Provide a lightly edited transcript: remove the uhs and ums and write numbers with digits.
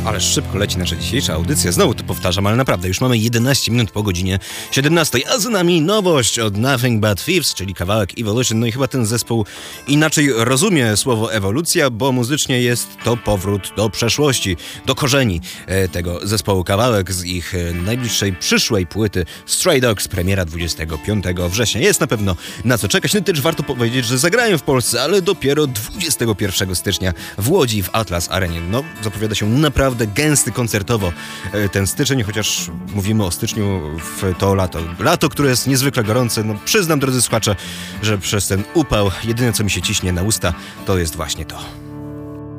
Ale szybko leci nasza dzisiejsza audycja. Znowu to powtarzam, ale naprawdę już mamy 11 minut po godzinie 17, a za nami nowość od Nothing But Thieves, czyli kawałek Evolution. No i chyba ten zespół inaczej rozumie słowo ewolucja, bo muzycznie jest to powrót do przeszłości, do korzeni tego zespołu. Kawałek z ich najbliższej przyszłej płyty Stray Dogs, premiera 25 września. Jest na pewno na co czekać. No też warto powiedzieć, że zagrają w Polsce, ale dopiero 21 stycznia w Łodzi w Atlas Arenie. No, zapowiada się naprawdę gęsty koncertowo ten styczeń, chociaż mówimy o styczniu w to lato. Lato, które jest niezwykle gorące. No, przyznam, drodzy słuchacze, że przez ten upał jedyne, co mi się ciśnie na usta, to jest właśnie to.